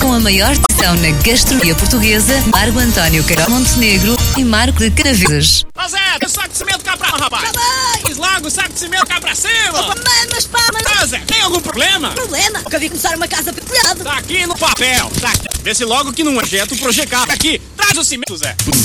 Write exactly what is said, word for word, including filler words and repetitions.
com a maior tradição na gastronomia portuguesa, Marco António Carol Montenegro e Marco de Canaveses. Ó Zé, tem saco de cimento cá pra rapaz. Também. Larga o saco de cimento cá pra cima. Opa, mano, mas pá, mas... Ó Zé, tem algum problema? Problema? Nunca vi começar uma casa pelo telhado. Tá aqui no papel. Tá aqui. Vê se logo que não é jeito o Projecar. Aqui, traz o cimento, Zé.